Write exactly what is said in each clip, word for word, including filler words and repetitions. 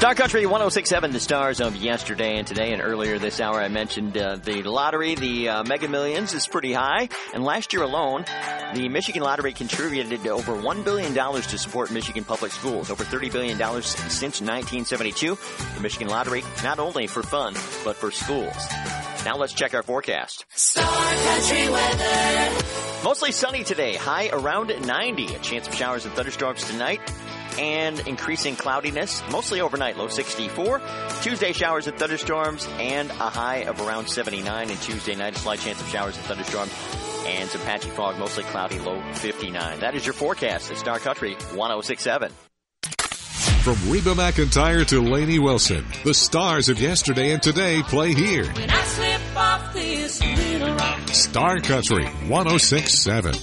Star Country one oh six point seven, the stars of yesterday and today. And earlier this hour, I mentioned uh, the lottery, the uh, Mega Millions is pretty high. And last year alone, the Michigan Lottery contributed over one billion dollars to support Michigan public schools. Over thirty billion dollars since nineteen seventy-two. The Michigan Lottery, not only for fun, but for schools. Now let's check our forecast. Star Country weather. Mostly sunny today. High around ninety. A chance of showers and thunderstorms tonight. And increasing cloudiness, mostly overnight, low sixty-four. Tuesday, showers and thunderstorms, and a high of around seventy-nine. And Tuesday night, a slight chance of showers and thunderstorms, and some patchy fog, mostly cloudy, low fifty-nine. That is your forecast at Star Country one oh six point seven. From Reba McEntire to Lainey Wilson, the stars of yesterday and today play here. When I slip off this little rock. Star Country one oh six point seven.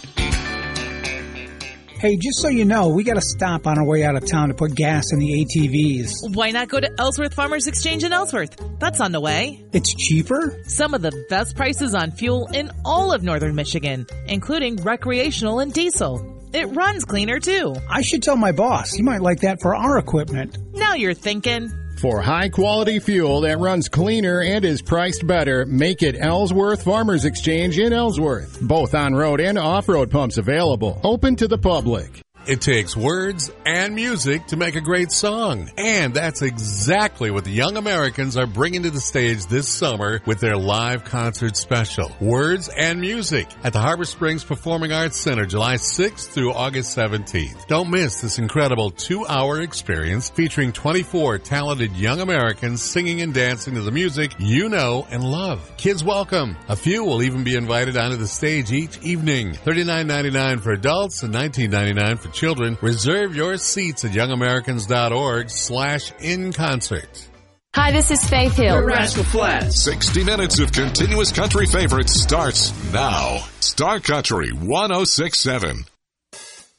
Hey, just so you know, we got to stop on our way out of town to put gas in the A T Vs. Why not go to Ellsworth Farmers Exchange in Ellsworth? That's on the way. It's cheaper? Some of the best prices on fuel in all of northern Michigan, including recreational and diesel. It runs cleaner, too. I should tell my boss. He might like that for our equipment. Now you're thinking. For high-quality fuel that runs cleaner and is priced better, make it Ellsworth Farmers Exchange in Ellsworth. Both on-road and off-road pumps available. Open to the public. It takes words and music to make a great song. And that's exactly what the Young Americans are bringing to the stage this summer with their live concert special. Words and music at the Harbor Springs Performing Arts Center, July sixth through August seventeenth. Don't miss this incredible two-hour experience featuring twenty-four talented young Americans singing and dancing to the music you know and love. Kids welcome. A few will even be invited onto the stage each evening. thirty-nine ninety-nine for adults and nineteen ninety-nine for children. Reserve your seats at youngamericans.org slash in concert. Hi, this is Faith Hill. We're Rascal Flatts. sixty minutes of continuous country favorites starts now. Star Country one oh six point seven.